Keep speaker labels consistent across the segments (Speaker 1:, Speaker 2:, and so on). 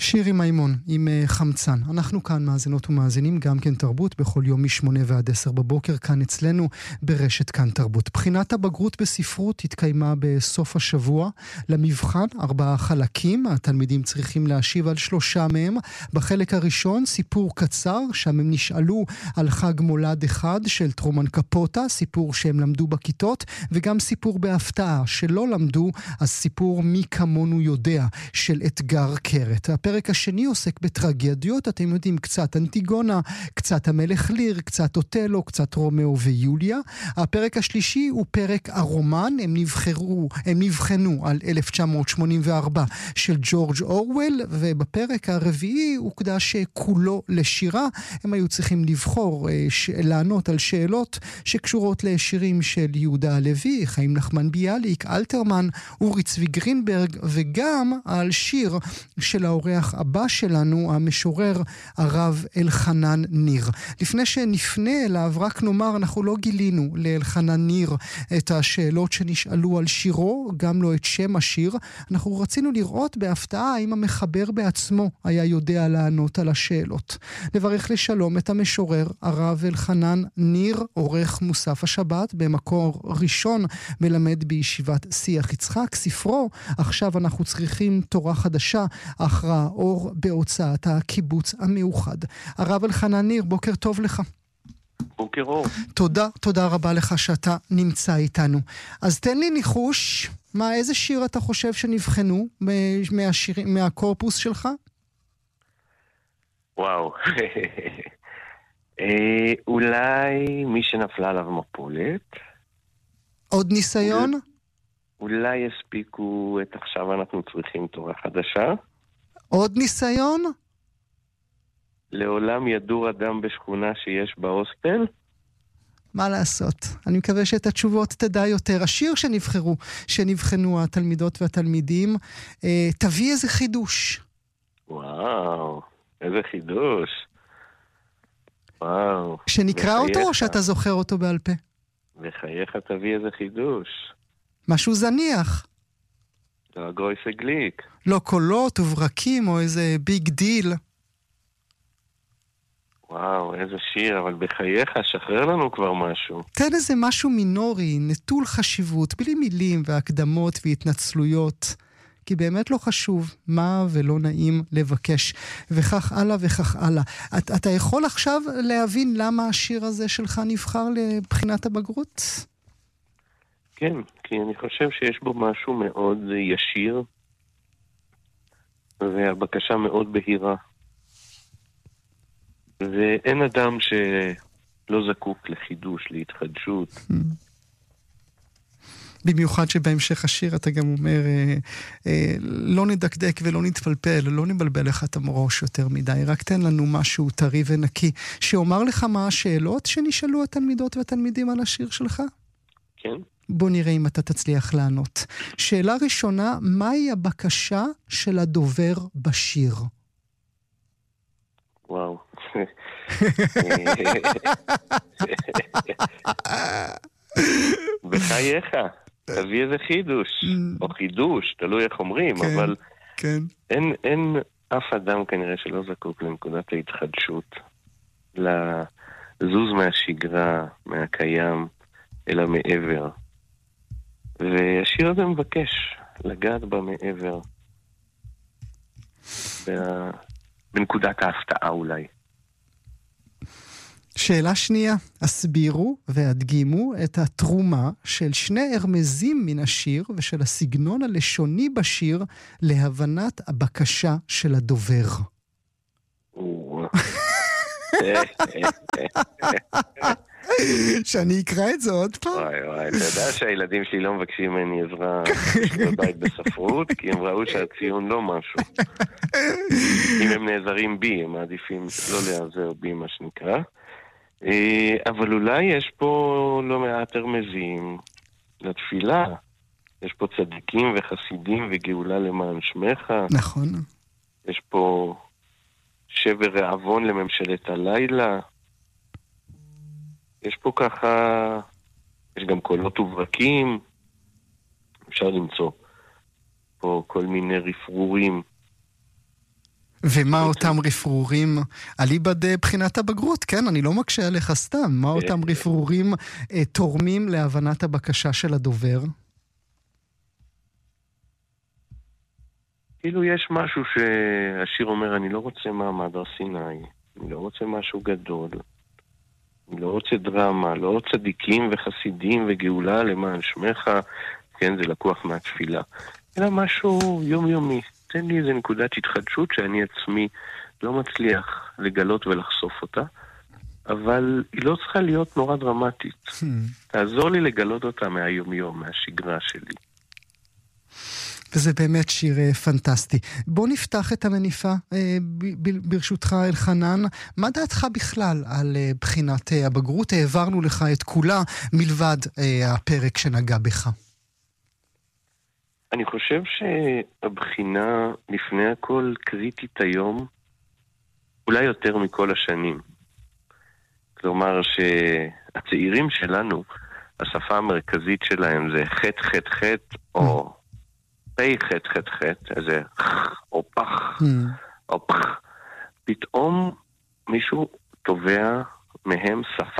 Speaker 1: שירי מימון עם חמצן. אנחנו כאן מאזינות ומאזינים גם כן תרבות בכל יום מ8 ועד 10 בבוקר כאן אצלנו ברשת כאן תרבות. בחינת הבגרות בספרות התקיימה בסוף השבוע. למבחן 4 חלקים, התלמידים צריכים להשיב על 3 מהם. בחלק הראשון סיפור קצר, שם הם נשאלו על חג מולד אחד של טרומן קפוטה, סיפור שהם למדו בכיתות, וגם סיפור בהפתעה שלא למדו, אז סיפור מי כמונו יודע של אתגר קרת. הפרק השני עוסק בטרגדיות, אתם יודעים, קצת אנטיגונה, קצת המלך ליר, קצת אוטלו, קצת רומאו ויוליה. הפרק השלישי הוא פרק הרומן, הם נבחנו על 1984 של ג'ורג' אורוול, ובפרק הרביעי הוקדש כולו לשירה. הם היו צריכים לבחור, לענות על שאלות שקשורות לשירים של יהודה הלוי, חיים נחמן ביאליק, אלתרמן, אורי צבי גרינברג, וגם על שיר של האורח הבא שלנו, המשורר הרב אלחנן ניר. לפני שנפנה אליו, רק נאמר, אנחנו לא גילינו לאלחנן ניר את השאלות שנשאלו על שירו, גם לא את שם השיר. אנחנו רצינו לראות בהפתעה האם המחבר בעצמו היה יודע לענות על השאלות. נברך לשלום את המשורר הרב אלחנן ניר, עורך מוסף השבת, במקור ראשון מלמד בישיבת שיח יצחק. ספרו עכשיו אנחנו צריכים תורה חדשה, אחרה אור בהוצאת הקיבוץ המאוחד. הרב אלחנן ניר, בוקר טוב לך.
Speaker 2: בוקר אור.
Speaker 1: תודה רבה לך שאתה נמצא איתנו. אז תן לי ניחוש, איזה שיר אתה חושב שנבחנו מהקורפוס שלך?
Speaker 2: וואו. אולי מי שנפלה עליו מפולת.
Speaker 1: עוד ניסיון?
Speaker 2: אולי יספיקו את עכשיו אנחנו צריכים תורה חדשה.
Speaker 1: עוד ניסיון?
Speaker 2: לעולם ידור אדם בשכונה שיש בהוסטל.
Speaker 1: מה לעשות? אני מקווה שאת התשובות תדע יותר. השיר שנבחנו התלמידות והתלמידים, תביא איזה חידוש.
Speaker 2: וואו, איזה חידוש. וואו.
Speaker 1: שנקרא אותו או שאתה זוכר אותו בעל פה?
Speaker 2: בחייך תביא איזה חידוש.
Speaker 1: משהו זניח.
Speaker 2: לא גרויס גליק.
Speaker 1: לא קולות וברקים או איזה ביג דיל.
Speaker 2: וואו, איזה שיר, אבל בחייך, שחרר לנו כבר משהו.
Speaker 1: תן איזה משהו מינורי, נטול חשיבות, בלי מילים והקדמות והתנצלויות, כי באמת לא חשוב מה ולא נעים לבקש, וכך הלאה וכך הלאה. אתה יכול עכשיו להבין למה השיר הזה שלך נבחר לבחינת הבגרות?
Speaker 2: כן, כי אני חושב שיש בו משהו מאוד ישיר, והבקשה מאוד בהירה. ואין אדם שלא זקוק לחידוש, להתחדשות.
Speaker 1: במיוחד שבהמשך השיר אתה גם אומר, לא נדקדק ולא נתפלפל, לא נבלבל לך את המראש יותר מדי, רק תן לנו משהו טרי ונקי, שאומר לך מה השאלות שנשאלו התלמידות והתלמידים על השיר שלך?
Speaker 2: כן.
Speaker 1: בוא נראה אם אתה תצליח לענות. שאלה ראשונה, מהי הבקשה של הדובר בשיר?
Speaker 2: וואו. בחייך, תביא איזה חידוש, או חידוש, תלוי איך אומרים, אבל אין אף אדם כנראה שלא זקוק לנקודת ההתחדשות, לזוז מהשגרה, מהקיים, אלא מעבר. והשיר הזה מבקש לגעת במעבר. בנקודת ההפתעה אולי.
Speaker 1: שאלה שנייה, הסבירו והדגימו את התרומה של שני הרמזים מן השיר ושל הסגנון הלשוני בשיר להבנת הבקשה של הדובר. שאני אקרא את זה עוד פעם?
Speaker 2: וואי, אתה יודע שהילדים שלי לא מבקשים ממני עזרה בבית בספרות, כי הם ראו שהציון לא משהו. אם הם נעזרים בי, הם מעדיפים לא להיעזר בי, מה שנקרא. אבל אולי יש פה לא מעט הרמזים לתפילה. יש פה צדיקים וחסידים וגאולה למען שמך.
Speaker 1: נכון.
Speaker 2: יש פה שבר רעבון לממשלת הלילה. יש פה ככה, יש גם קולות וברקים, אפשר למצוא פה כל מיני רפרורים.
Speaker 1: ומה אותם רפרורים, אליבא בחינת הבגרות, כן, אני לא מקשה עליך סתם, מה אותם רפרורים תורמים להבנת הבקשה של הדובר?
Speaker 2: כאילו יש משהו שהשיר אומר, אני לא רוצה מעמד הר סיני, אני לא רוצה משהו גדול, אני לא רוצה דרמה, לא צדיקים וחסידים וגאולה למען שמך, כן, זה לקוח מהתפילה, אלא משהו יומיומי. תן לי איזה נקודת התחדשות שאני עצמי לא מצליח לגלות ולחשוף אותה, אבל היא לא צריכה להיות נורא דרמטית. תעזור לי לגלות אותה מהיומיום, מהשגרה שלי.
Speaker 1: וזה באמת שיר פנטסטי. בוא נפתח את המניפה ברשותך אלחנן. מה דעתך בכלל על בחינת הבגרות? העברנו לך את כולה מלבד הפרק שנגע בך.
Speaker 2: אני חושב שהבחינה לפני הכל קריטית היום, אולי יותר מכל השנים. כלומר שהצעירים שלנו, השפה המרכזית שלהם זה חט חט חט או פי חט חט חט, איזה או פח או פח. פתאום מישהו תובע מהם שפה.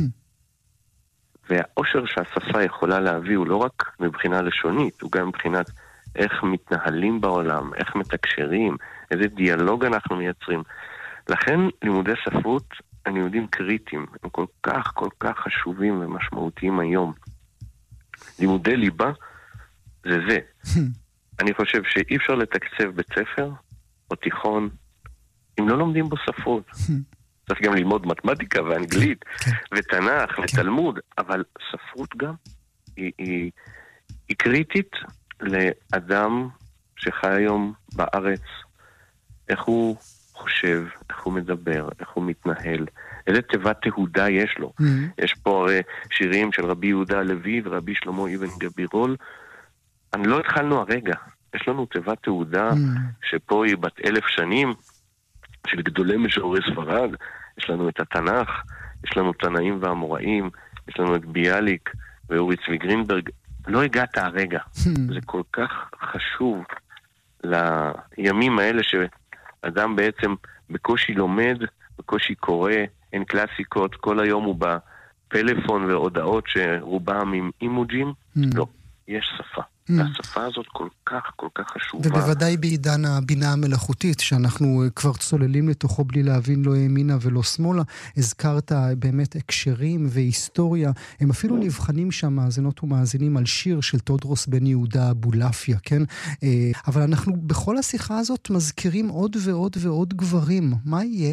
Speaker 2: והאושר שהשפה יכולה להביא הוא לא רק מבחינה לשונית, הוא גם מבחינת איך מתנהלים בעולם, איך מתקשרים, איזה דיאלוג אנחנו מייצרים. לכן לימודי ספרות הם לימודים קריטיים, הם כל כך חשובים ומשמעותיים היום. לימודי ליבה זה זה. אני חושב שאי אפשר לתקצב בית ספר או תיכון אם לא לומדים בו ספרות. צריך גם ללמוד מתמטיקה ואנגלית ותנ"ך ותלמוד, אבל ספרות גם היא קריטית לאדם שחי היום בארץ, איך הוא חושב, איך הוא מדבר, איך הוא מתנהל, איזה תיבת תהודה יש לו. יש פה שירים של רבי יהודה הלוי ורבי שלמה אבן גבירול. אני לא התחלנו הרגע, יש לנו תיבת תהודה שפה היא בת 1000 שנים, של גדולי משוררי ספרד. יש לנו את התנ"ך, יש לנו תנאים ואמוראים, יש לנו את ביאליק ואורי צבי גרינברג. לא הגעת הרגע. זה כל כך חשוב לימים האלה שאדם בעצם בקושי לומד, בקושי קורא, אין קלאסיקות, כל היום הוא בפלאפון והודעות שרובם עם אימוג'ים. לא, יש שפה. והשפה הזאת כל כך חשובה.
Speaker 1: ובוודאי בעידן הבינה המלאכותית, שאנחנו כבר צוללים לתוכו בלי להבין לא ימינה ולא שמאלה, הזכרת באמת הקשרים והיסטוריה, הם אפילו נבחנים שם מאזינות ומאזינים על שיר של תודרוס בן יהודה אבולעפיה, כן? אבל אנחנו בכל השיחה הזאת מזכירים עוד ועוד ועוד גברים. מה יהיה?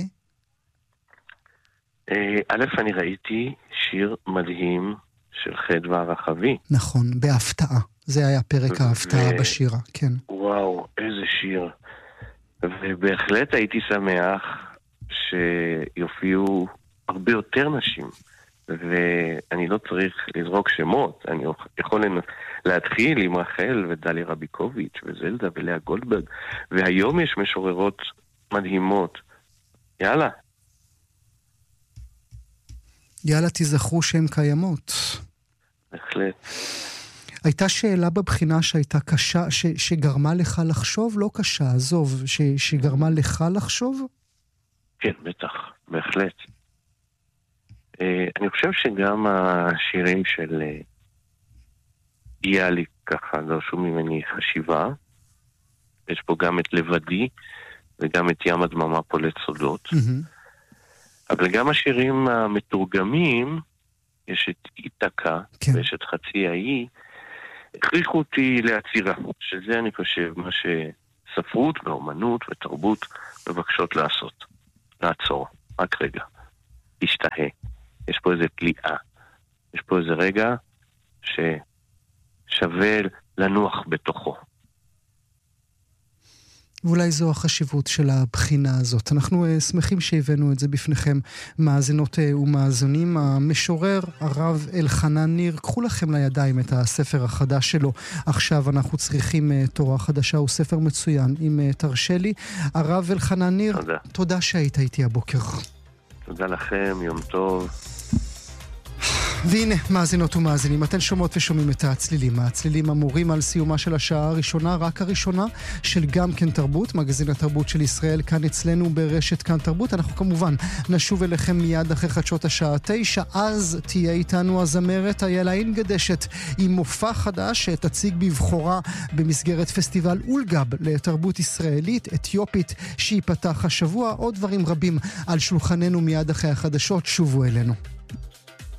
Speaker 2: א', אני ראיתי שיר מדהים של חדווה הרחבי.
Speaker 1: נכון, בהפתעה. זה היה פרק ההפתעה בשירה, כן.
Speaker 2: וואו, איזה שיר. ובהחלט הייתי שמח שיופיעו הרבה יותר נשים. ואני לא צריך לזרוק שמות. אני יכול להתחיל עם רחל ודלי רביקוביץ' וזלדה ולאה גולדברג. והיום יש משוררות מדהימות. יאללה.
Speaker 1: יאללה, תזכרו שהן קיימות.
Speaker 2: בהחלט.
Speaker 1: הייתה שאלה בבחינה שהייתה קשה, שגרמה לך לחשוב? לא קשה, עזוב, שגרמה לך לחשוב?
Speaker 2: כן, בטח, בהחלט. אני חושב שגם השירים של ביאליק ככה דרשו ממני חשיבה. יש פה גם את לבדי וגם את ים הדממה פולט סודות. אבל גם השירים המתורגמים, יש את איתקה ויש את חצי האי, הכריחו אותי לעצירה, שזה אני חושב מה שספרות ואומנות ותרבות מבקשות לעשות. לעצור, רק רגע. תשתהה. יש פה איזה פליאה. יש פה איזה רגע ששווה לנוח בתוכו.
Speaker 1: ואולי זו החשיבות של הבחינה הזאת. אנחנו שמחים שהבאנו את זה בפניכם, מאזינות ומאזינים. המשורר הרב אלחנן ניר, קחו לכם לידיים את הספר החדש שלו. עכשיו אנחנו צריכים תורה חדשה, הוא ספר מצוין, אם תרשה לי. הרב אלחנן ניר, תודה שהיית איתי הבוקר.
Speaker 2: תודה לכם, יום טוב.
Speaker 1: והנה, מאזינות ומאזינים, אתן שומעות ושומעים את הצלילים. הצלילים אמורים על סיומה של השעה הראשונה, רק הראשונה, של גם כן תרבות, מגזין התרבות של ישראל, כאן אצלנו ברשת כאן תרבות. אנחנו כמובן נשוב אליכם מיד אחרי חדשות השעה 9, אז תהיה איתנו הזמרת איילה אינגדשת, עם מופע חדש שתציג בבחורה במסגרת פסטיבל אולגב לתרבות ישראלית, אתיופית, שיפתח השבוע. עוד דברים רבים על שולחננו מיד אחרי החדשות, שובו אלינו.